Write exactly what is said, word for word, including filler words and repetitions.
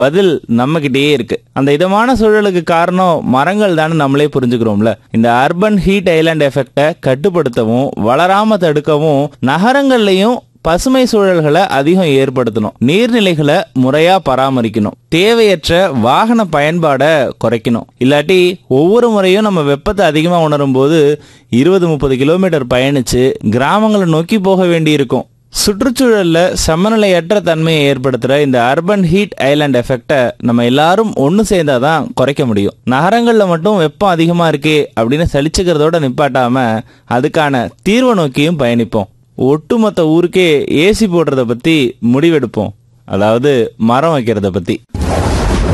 பதில் நம்ம கிட்டயே இருக்கு. அந்த இதமான சூழலுக்கு காரணம் மரங்கள் தான் நம்மளே புரிஞ்சுக்கிறோம்ல. இந்த அர்பன் ஹீட் ஐலாண்ட் எஃபெக்டை கட்டுப்படுத்தவும் வளராம தடுக்கவும் நகரங்கள்லயும் பசுமை சூழல்களை அதிகம் ஏற்படுத்தணும், நீர்நிலைகளை முறையா பராமரிக்கணும், தேவையற்ற வாகன பயன்பாடை குறைக்கணும். இல்லாட்டி ஒவ்வொரு முறையும் நம்ம வெப்பத்தை அதிகமா உணரும் போது இருபது முப்பது கிலோமீட்டர் பயணிச்சு கிராமங்களை நோக்கி போக வேண்டி இருக்கும். சுற்றுச்சூழல்ல சமநிலையற்ற தன்மையை ஏற்படுத்துற இந்த அர்பன் ஹீட் ஐலாண்ட் எஃபெக்டை நம்ம எல்லாரும் ஒன்று சேர்ந்தாதான் குறைக்க முடியும். நகரங்கள்ல மட்டும் வெப்பம் அதிகமா இருக்கே அப்படின்னு சலிச்சுக்கிறதோட நிப்பாட்டாம அதுக்கான தீர்வை நோக்கியும் பயணிப்போம். ஒட்டுமொத்த ஊருக்கே ஏசி போடுறத பத்தி முடிவெடுப்போம், அதாவது மரம் வைக்கிறத பத்தி.